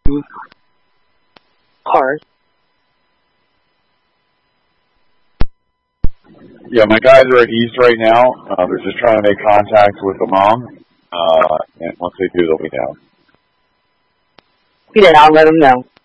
cars. Yeah, my guys are at East right now. They're just trying to make contact with the mom. And once they do, they'll be down. Yeah, I'll let them know.